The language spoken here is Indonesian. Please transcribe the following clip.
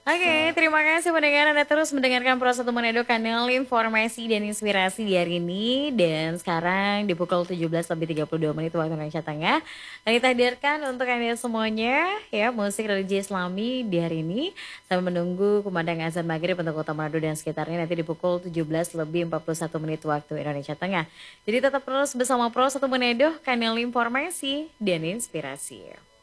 Oke, terima kasih pendengar Anda terus mendengarkan Pro 1 Manado kanal informasi dan inspirasi di hari ini. Dan sekarang di pukul 17:32 waktu Indonesia Tengah. Kita hadirkan untuk Anda semuanya ya musik religi Islami di hari ini. Sambil menunggu kumandang azan maghrib untuk Kota Manado dan sekitarnya nanti di pukul 17:41 waktu Indonesia Tengah. Jadi tetap terus bersama Pro 1 Manado kanal informasi dan inspirasi.